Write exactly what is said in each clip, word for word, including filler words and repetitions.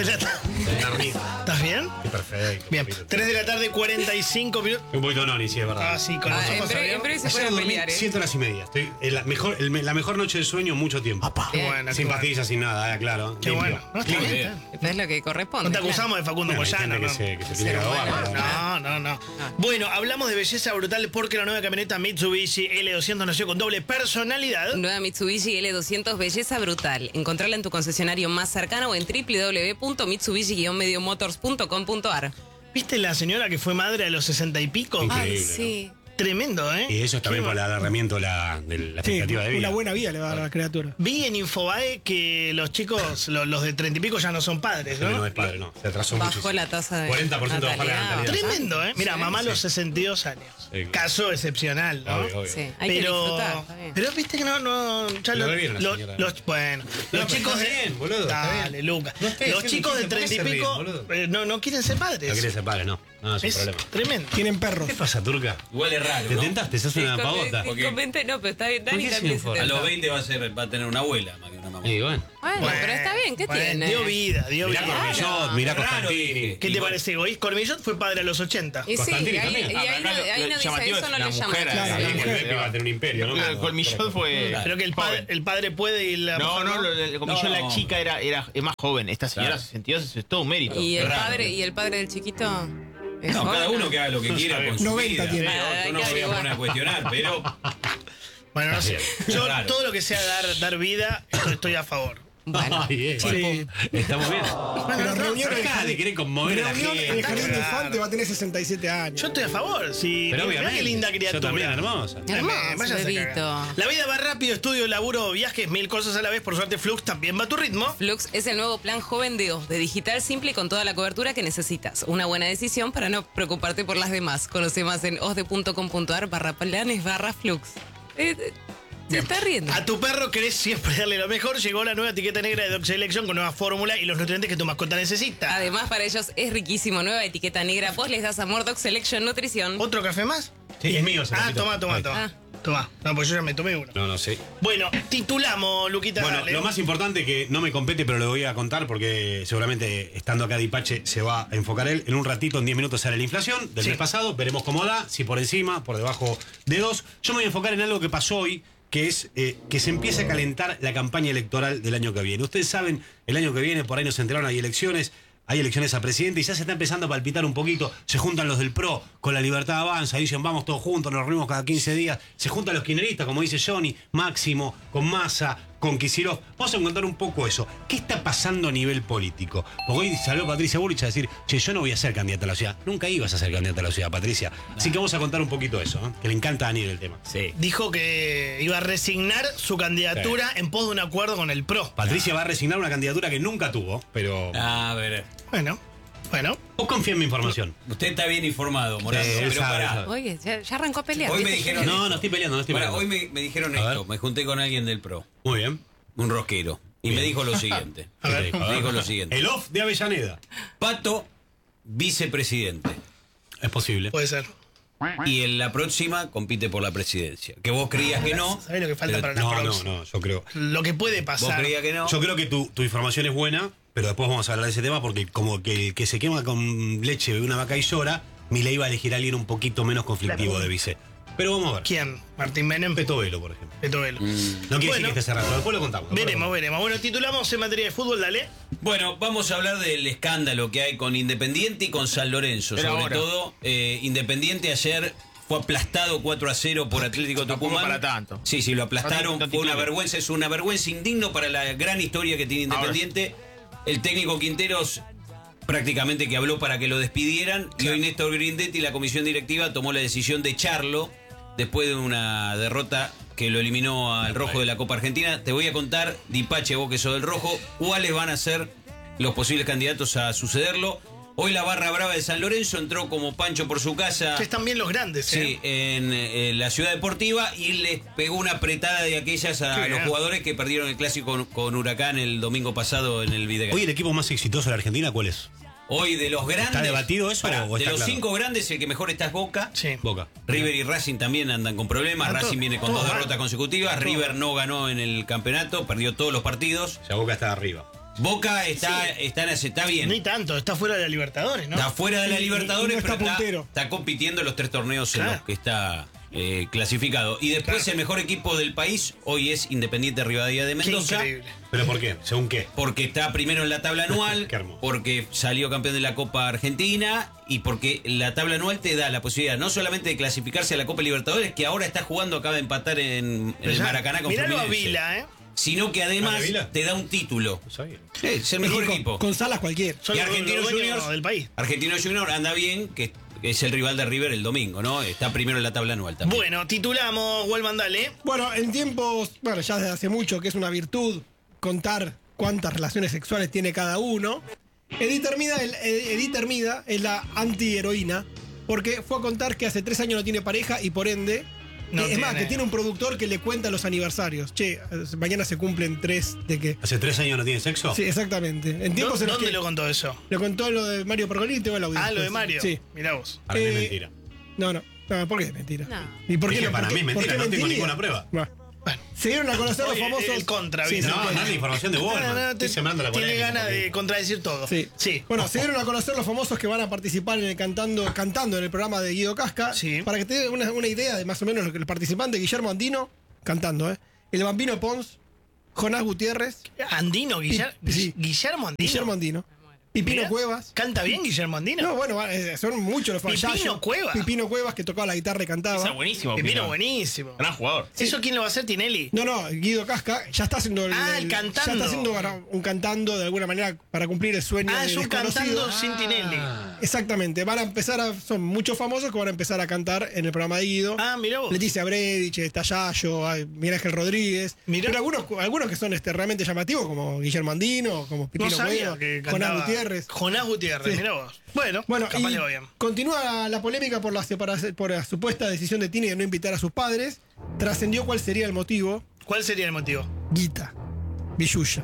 Ya está. ¿Estás bien? Sí, perfecto. Bien. tres de la tarde, cuarenta y cinco minutos. Un poquito noni, sí, es verdad. Ah, sí, con los Ah, en ojos breve, en abiertos. breve se Ayer pueden dormí pelear, ¿eh? siete horas y media. Estoy en la mejor, el- la mejor noche de sueño en mucho tiempo. Apa, qué bueno, Sin qué pastillas, sin nada, eh, claro. Qué limpio. bueno. No, está Limpio. bien, está bien. Es lo que corresponde. No te claro. acusamos de Facundo Bueno, hay Moyano, gente ¿no? que se, que se tiene Ser que humano. adobar. No, no, no. Bueno, hablamos de belleza brutal porque la nueva camioneta Mitsubishi L doscientos nació con doble personalidad. Nueva Mitsubishi L doscientos, belleza brutal. Encontrala en tu concesionario más cercano o en w w w punto mitsubishi guion medio motors punto com punto a r. ¿Viste la señora que fue madre a los sesenta y pico? Increíble. Ay, sí. Tremendo, ¿eh? Y eso es también Qué por el agarramiento la, de la Sí, expectativa de vida. una buena vida le va a dar a la criatura. Vi en Infobae que los chicos, los, los de treinta y pico ya no son padres, Pero ¿no? no es padre, no. Se atrasó Bajó mucho. la tasa de cuarenta por ciento bajó la natalidad. natalidad. Tremendo, ¿eh? Mira, Sí, mamá a sí. los sesenta y dos años. Sí, claro. Caso excepcional, ¿no? Obvio, obvio. Sí, hay que Pero, disfrutar. Está bien. pero viste que no, no, ya Lo lo- revieron la lo- señora. los, bueno, los pero chicos está de, bien, boludo, está dale, bien. Lucas, No estoy los haciendo chicos de chiste, ¿por qué treinta y se ríen, pico boludo? eh, no, no quieren ser padres. No quiere ser padre, no. No, es un es problema. tremendo. Tienen perros. ¿Qué pasa, Turca? Igual es raro, ¿Te ¿no? tentaste? ¿Sos una Sí, pavota? con- con veinte, no, pero está bien. Dani ¿Por qué también se se enfoca? A los tentó. veinte va a, ser, va a tener una abuela más que una mamá. Y bueno. Bueno, pero está bien, ¿qué bueno, tiene? Dio vida, dio Mirá vida. Cormillot, mirá Raro, Constantini. dije. ¿Qué te Igual- parece, egoísta? Cormillot fue padre a los ochenta. Y sí, Constantini y ahí, también. y ahí no, Ah, ahí no lo dice llamativo eso, es no la lo llama. mujer, Claro, Sí, la el mujer. Pepe va a tener un imperio, ¿no? El Colmillot fue. Creo que el padre, joven. el padre puede y la No, mujer no, lo- el Colmillot, No. la chica era, era es más joven. Esta señora Claro. sesenta y dos es todo un mérito. Y el Qué raro. padre, y el padre del chiquito. ¿es No, joven? cada uno que haga lo que quiera con su noventa vida. tiene. Yo- Ah, Yo hay no que me voy a averiguar. poner a cuestionar, pero Bueno, no sé. Qué Yo raro. todo lo que sea dar, dar vida, estoy, estoy a favor. Bueno, Ay, eh, Sí. Estamos bien. Pero reunión en el Acá de querer conmover a la reunión en el jardín de gente. infante va a tener sesenta y siete años. Yo estoy a favor. Sí, Pero mirá obviamente. qué linda criatura. Yo también, hermosa. hermoso, Váyase a bebito. cagar. La vida va rápido, estudio, laburo, viajes, mil cosas a la vez. Por suerte, Flux también va a tu ritmo. Flux es el nuevo plan joven de O S, de digital simple y con toda la cobertura que necesitas. Una buena decisión para no preocuparte por las demás. Conoce más en osde punto com punto a r barra planes barra Flux. Eh, eh, se está riendo. A tu perro querés siempre darle lo mejor. Llegó la nueva etiqueta negra de Dog Selection con nueva fórmula y los nutrientes que tu mascota necesita. Además, para ellos es riquísimo. Nueva etiqueta negra. Vos les das amor, Dog Selection Nutrición. ¿Otro café más? Sí, es mío, Ah, Serapito. toma, toma, Ahí. toma. Ah. Toma. No, pues yo ya me tomé uno. No, no sé. Bueno, titulamos, Luquita. Bueno, dale. lo más importante que no me compete, pero lo voy a contar porque seguramente estando acá Dipache se va a enfocar él. En un ratito, en diez minutos, sale la inflación del Sí. mes pasado. Veremos cómo da, si por encima, por debajo de dos. Yo me voy a enfocar en algo que pasó hoy, que es eh, que se empieza a calentar la campaña electoral del año que viene. Ustedes saben, el año que viene, por ahí nos enteraron, hay elecciones. Hay elecciones a presidente y ya se está empezando a palpitar un poquito. Se juntan los del P R O con la Libertad Avanza, dicen vamos todos juntos, nos reunimos cada quince días. Se juntan los kirchneristas, como dice Johnny, Máximo, con Massa, con Kicillof. Vamos a contar un poco eso. ¿Qué está pasando a nivel político? Porque hoy salió Patricia Bullrich a decir, che, yo no voy a ser candidata a la ciudad. Nunca ibas a ser candidata a la ciudad, Patricia. Así que vamos a contar un poquito eso, ¿eh? Que le encanta a Daniel el tema. sí. Dijo que iba a resignar su candidatura en pos de un acuerdo con el P R O. Patricia va a resignar una candidatura que nunca tuvo, pero... A ver, Bueno, bueno. Vos confía en mi información. usted está bien informado, Morazo, Sí, él pero sabe, pará. sabe. Oye, ya, ya arrancó a pelear. Hoy me ¿viste? dijeron- No, no estoy peleando, no estoy Pará, peleando. hoy me, me dijeron A esto, ver. me junté con alguien del P R O, Muy bien. un rosquero, y me Bien. dijo lo siguiente. A ver. ¿Qué te dijo? Me dijo lo siguiente. El off de Avellaneda. Pato, vicepresidente. Es posible. Puede ser. Y en la próxima compite por la presidencia. Que vos creías que no. ¿Sabés lo que falta pero para la No, no, próxima? no, yo creo. Lo que puede Vos pasar. creías que no. Yo creo que tu, tu información es buena, pero después vamos a hablar de ese tema porque como que el que se quema con leche de una vaca y llora, Milei va a elegir a alguien un poquito menos conflictivo de vice. Pero vamos a ver. ¿Quién? Martín Menem. Petovelo, por ejemplo. Petovelo. No quiere decir Bueno. que esté cerrado, después lo contamos. después lo Veremos, contamos. veremos. Bueno, titulamos en materia de fútbol, dale. Bueno, vamos a hablar del escándalo que hay con Independiente y con San Lorenzo. Pero Sobre ahora. todo, eh, Independiente ayer fue aplastado cuatro a cero por Atlético Tampoco Tucumán. para tanto. Sí, sí, lo aplastaron. No, no Fue una titule. vergüenza, es una vergüenza indigno para la gran historia que tiene Independiente. El técnico Quinteros prácticamente que habló para que lo despidieran. Y hoy Néstor Grindetti y la comisión directiva tomó la decisión de echarlo después de una derrota que lo eliminó al Rojo de la Copa Argentina. Te voy a contar, Dipache, vos que sos del Rojo, cuáles van a ser los posibles candidatos a sucederlo. Hoy la barra brava de San Lorenzo entró como Pancho por su casa. Que están bien los grandes, ¿eh? Sí, en, eh, la ciudad deportiva y les pegó una apretada de aquellas a Qué los bien. jugadores que perdieron el clásico con, con Huracán el domingo pasado en el Videgaray. Hoy el equipo más exitoso de la Argentina, ¿cuál es? Hoy de los grandes. ¿Está debatido eso Pará, o de está los claro? cinco grandes, el que mejor está es Boca. Sí. Boca. River y Racing también andan con problemas. Ah, Racing todo- viene con todo dos mal. derrotas consecutivas. Todo River mal. no ganó en el campeonato, perdió todos los partidos. O sea, Boca está arriba. Boca está, está, en- está bien. Ni tanto, está fuera de la Libertadores, ¿no? Está fuera de la Y- y- Libertadores, y no está pero está, puntero. está compitiendo en los tres torneos en Claro. los que está eh, clasificado. Y después Claro. el mejor equipo del país hoy es Independiente Rivadavia de Qué Mendoza. increíble. ¿Pero por qué? ¿Según qué? Porque está primero en la tabla anual, Qué hermoso. porque salió campeón de la Copa Argentina y porque la tabla anual te da la posibilidad no solamente de clasificarse a la Copa Libertadores, que ahora está jugando, acaba de empatar en, en el Ya, Maracaná con miralo a Fluminense, Vila, ¿eh? sino que además ¿Ah, de Vila? te da un título. No sabía. Sí, es el mejor con, equipo. con Salas cualquier. Son Y los Argentinos dueños Juniors del país. Argentino Junior anda bien, que es el rival de River el domingo, ¿no? Está primero en la tabla anual también. Bueno, titulamos, Walman, dale. Bueno, en tiempos, bueno, ya desde hace mucho que es una virtud contar cuántas relaciones sexuales tiene cada uno. Edith Hermida, el- Edith Hermida es la antiheroína porque fue a contar que hace tres años no tiene pareja y por ende. No es más, tiene. que tiene un productor que le cuenta los aniversarios. Che, mañana se cumplen tres de que. ¿Hace tres años no tiene sexo? Sí, exactamente. En ¿Dó- tiempos en los ¿Dónde que lo contó eso? lo contó lo de Mario Pergolini, tengo el audio. Ah, lo de después. Mario. Sí. Mirá vos. Para mí es Eh, mentira. No, no. No, ¿por qué es mentira? No. ¿Y por qué Dije, no? para ¿Por mí qué- es por qué mentira, no tengo mentiría? ninguna prueba. Bueno. Se dieron a conocer los Oye, famosos. el contra, Sí, vino. sí, No, sí. no es la información de Wallman. No, no, Estoy te- sembrando la Tiene polémica. ganas de porque- contradecir todo. Sí. Sí. Bueno, se dieron a conocer los famosos que van a participar en el cantando, cantando en el programa de Guido Casca. Sí. Para que te den una, una idea de más o menos lo que el participante, Guillermo Andino, cantando, ¿eh? El Bambino Pons, Jonás Gutiérrez, Andino, Guillermo, Sí. Guillermo Andino. Guillermo Andino, Pipino Mirá, Cuevas. ¿Canta bien Guillermo Andino? No, bueno, eh, son muchos los Pipino Yayo, Cuevas. Pipino Cuevas, que tocaba la guitarra y cantaba. Está buenísimo. Pipino Pino. buenísimo. Gran jugador. ¿Eso quién lo va a hacer, Tinelli? No, no, Guido Casca ya está haciendo el, Ah, el el- cantando. Ya está haciendo para- un cantando de alguna manera para cumplir el sueño Ah, de es un desconocido. cantando sin Tinelli. Exactamente, van a empezar a, son muchos famosos que van a empezar a cantar en el programa de Guido. Ah, mirá vos. Leticia Bredich, está Yayo, hay Miguel Ángel Rodríguez. Mirá. Pero algunos, algunos que son este, realmente llamativos, como Guillermo Andino, como Pipino No sabía Cuevas, que Jonás cantaba. Gutiérrez. Jonás Gutiérrez, Sí. mirá vos. Bueno, Bueno, capaz y le va bien. continúa la polémica por la, separación- por la supuesta decisión de Tini de no invitar a sus padres. Trascendió cuál sería el motivo. ¿Cuál sería el motivo? Guita, Villuya.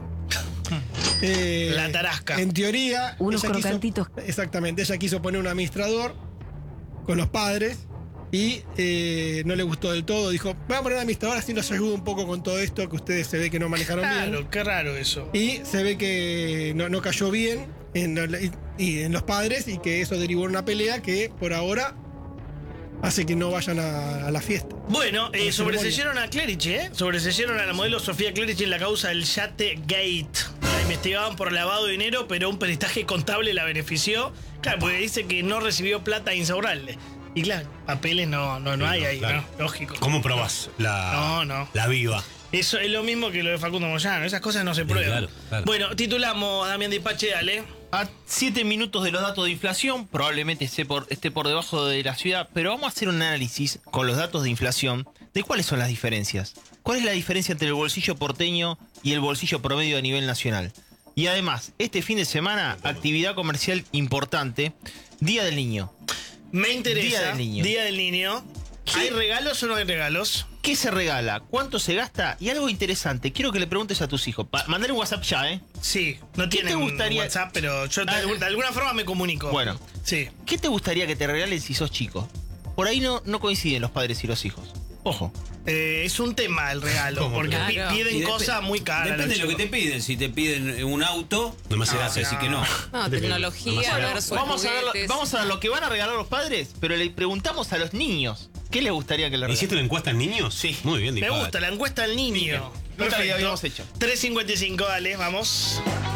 Eh, La tarasca. En teoría. Unos ella quiso- crocantitos. exactamente, ella quiso poner un administrador con los padres y eh, no le gustó del todo. Dijo, voy a poner un administrador así nos ayuda un poco con todo esto que ustedes se ve que no manejaron bien. Claro, qué raro eso. Y se ve que no, no cayó bien en, la- y, y en los padres y que eso derivó en una pelea que por ahora hace que no vayan a, a la fiesta. Bueno, eh, la sobreseyeron a Clerici, ¿eh? Sobreseyeron a la modelo Sofía Clerici en la causa del Yate Gate. La investigaban por lavado de dinero, pero un peritaje contable la benefició. Claro, porque dice que no recibió plata insaurralde. Y claro, papeles no, no, no hay ahí, claro. ¿no? Lógico. ¿Cómo probás la, No, no. la viva? Eso es lo mismo que lo de Facundo Moyano. Esas cosas no se prueban. claro, claro. Bueno, titulamos Damián Dipache, dale. A siete minutos de los datos de inflación, probablemente esté por, esté por debajo de la ciudad, pero vamos a hacer un análisis con los datos de inflación de cuáles son las diferencias. ¿Cuál es la diferencia entre el bolsillo porteño y el bolsillo promedio a nivel nacional? Y además, este fin de semana, actividad comercial importante, Día del Niño. Me interesa. Día del Niño. Día del Niño. ¿Hay regalos o no hay regalos? ¿Qué se regala? ¿Cuánto se gasta? Y algo interesante, quiero que le preguntes a tus hijos. Pa- mandar un WhatsApp ya, ¿eh? Sí, no ¿Qué tienen te gustaría- WhatsApp, pero yo de, Ah, algún- de alguna forma me comunico. Bueno. Sí. ¿Qué te gustaría que te regalen si sos chico? Por ahí no, no coinciden los padres y los hijos. Ojo. Eh, es un tema el regalo, ¿Cómo? porque pi- Claro. piden Y dep- cosas muy caras. Depende de los lo que te chicos. piden. Si te piden un auto, No me se hace hace, gracia. así que no. No, tecnología, Bueno, versus Vamos a, ver lo, juguetes. vamos a ver lo que van a regalar los padres, pero le preguntamos a los niños. ¿Qué les gustaría que le regalen? ¿Hiciste una encuesta en niños? Sí. Muy bien, Me Dipache. gusta la encuesta al niño. Nunca la habíamos hecho. tres cincuenta y cinco, dale, vamos.